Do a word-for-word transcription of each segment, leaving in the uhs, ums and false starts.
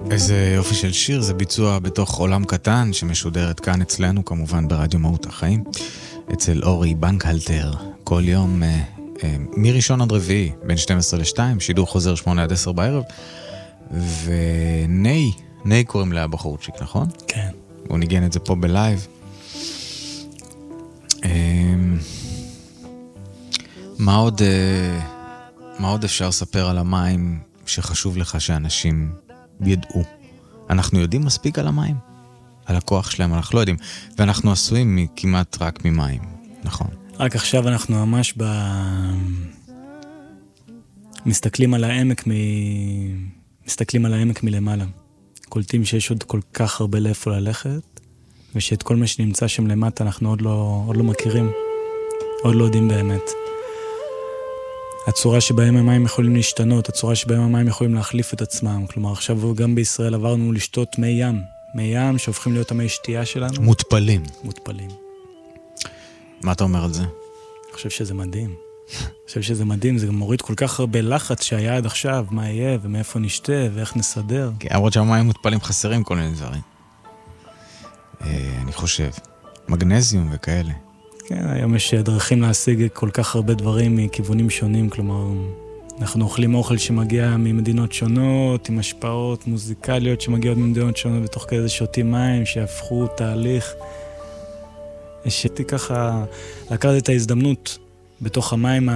איזה יופי של שיר, זה ביצוע בתוך עולם קטן שמשודרת כאן אצלנו, כמובן ברדיו מהות החיים, אצל אורי בנקהלטר, כל יום אה, אה, מראשון עד רביעי, בין שתים עשרה לשתיים, שידור חוזר שמונה עד עשר בערב, וני, ני קוראים לה בחורצ'יק, נכון? כן. הוא ניגן את זה פה בלייב. אה, מה עוד, אה, מה עוד אפשר לספר על המים שחשוב לך שאנשים ידעו? אנחנו יודעים מספיק על המים, על הכוח שלהם, אנחנו לא יודעים, ואנחנו עשויים כמעט רק ממים, נכון? רק עכשיו אנחנו ממש ב... מסתכלים על העמק מ... מסתכלים על העמק מלמעלה. קולטים שיש עוד כל כך הרבה לאיפה ללכת, ושאת כל מה שנמצא שם למטה אנחנו עוד לא, עוד לא מכירים, עוד לא יודעים באמת. הצורה שבהם המים יכולים להשתנות, הצורה שבהם המים יכולים להחליף את עצמם. כלומר, עכשיו גם בישראל עברנו לשתות מי ים. מי ים שהופכים להיות המי שתייה שלנו. מותפלים. מותפלים. מה אתה אומר על זה? אני חושב שזה מדהים. אני חושב שזה מדהים, זה גם מוריד כל כך הרבה לחץ שהיה עד עכשיו, מה יהיה ומאיפה נשתה ואיך נסדר. כי למרות שהמים מותפלים חסרים כל מיני דברים. אני חושב. מגנזיום וכאלה. כן, היום יש דרכים להשיג כל כך הרבה דברים מכיוונים שונים, כלומר, אנחנו אוכלים אוכל שמגיע ממדינות שונות, עם השפעות מוזיקליות שמגיעות ממדינות שונות, בתוך כזה שותים מים שהפכו תהליך. שתי ככה, לקחת את ההזדמנות בתוך המים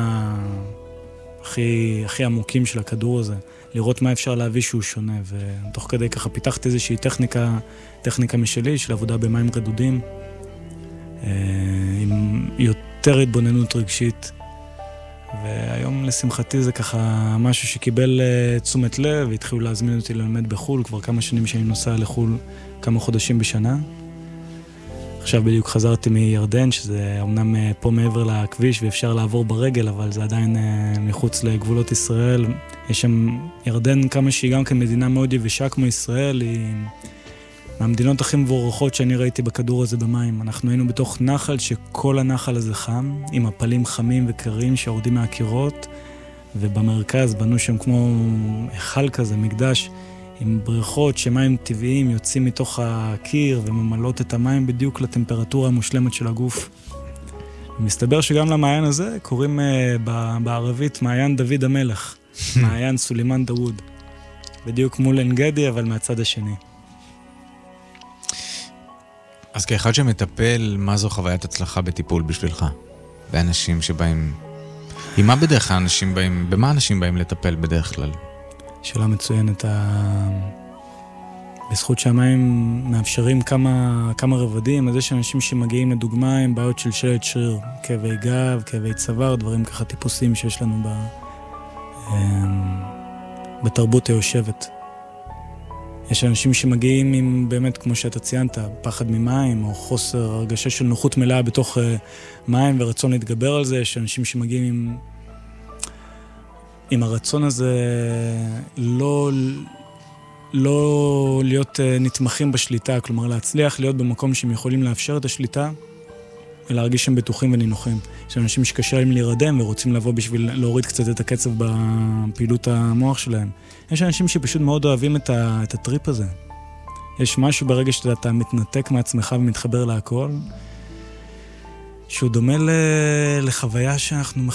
הכי, הכי עמוקים של הכדור הזה, לראות מה אפשר להביא שהוא שונה, ותוך כדי ככה פיתחתי איזושהי טכניקה, טכניקה משלי של עבודה במים רדודים, עם יותר התבוננות רגשית, והיום לשמחתי זה ככה משהו שקיבל תשומת לב, והתחילו להזמין אותי ללמד בחול, כבר כמה שנים שאני נוסע לחול, כמה חודשים בשנה. עכשיו בדיוק חזרתי מירדן, שזה אמנם פה מעבר לכביש ואפשר לעבור ברגל, אבל זה עדיין מחוץ לגבולות ישראל. יש שם ירדן, כמה שהיא גם כמדינה מאוד יבשה כמו ישראל, היא מהמדינות הכי מבורכות שאני ראיתי בכדור הזה במים. אנחנו היינו בתוך נחל שכל הנחל הזה חם, עם הפלים חמים וקרים שיורדים מהקירות, ובמרכז בנו שם כמו היכל כזה, מקדש, עם בריכות שמים טבעיים יוצאים מתוך הקיר וממלאות את המים בדיוק לטמפרטורה המושלמת של הגוף. ומסתבר שגם למעיין הזה קוראים בערבית מעיין דוד המלך, מעיין סולימן דאוד. בדיוק מול עין גדי, אבל מהצד השני. אז כאחד שמטפל, מה זו חוויית הצלחה בטיפול בשבילך? באנשים שבאים... עם מה בדרך כלל אנשים באים... במה אנשים באים לטפל בדרך כלל? שאלה מצוינת. בזכות שהמים מאפשרים כמה, כמה רבדים, אז יש אנשים שמגיעים לדוגמה עם בעיות של שלד שריר, כאבי גב, כאבי צוואר, דברים ככה טיפוסים שיש לנו ב... בתרבות היושבת. יש אנשים שמגיעים עם באמת, כמו שאתה ציינת, פחד ממים, או חוסר הרגשה של נוחות מלאה בתוך מים ורצון להתגבר על זה. יש אנשים שמגיעים עם, עם הרצון הזה לא, לא להיות נתמכים בשליטה, כלומר להצליח להיות במקום שהם יכולים לאפשר את השליטה, ולהרגיש שהם בטוחים ונינוחים. יש אנשים שקשה להם להירדם ורוצים לבוא בשביל להוריד קצת את הקצב בפעילות המוח שלהם. יש אנשים שפשוט מאוד אוהבים את, ה, את הטריפ הזה. יש משהו ברגע שאתה מתנתק מעצמך ומתחבר להכל, שהוא דומה ל, לחוויה שאנחנו